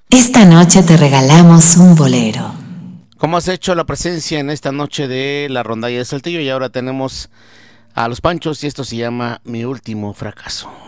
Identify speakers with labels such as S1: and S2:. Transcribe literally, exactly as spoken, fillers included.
S1: Esta noche te regalamos un bolero.
S2: ¿Cómo has hecho la presencia en esta noche de la rondalla de Saltillo? Y ahora tenemos a los Panchos y esto se llama Mi Último Fracaso.